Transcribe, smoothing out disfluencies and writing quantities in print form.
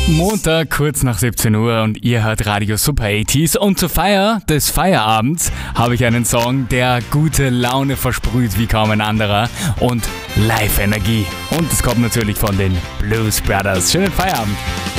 Montag, kurz nach 17 Uhr und ihr hört Radio Super 80s und zur Feier des Feierabends habe ich einen Song, der gute Laune versprüht wie kaum ein anderer und Live-Energie. Und es kommt natürlich von den Blues Brothers. Schönen Feierabend!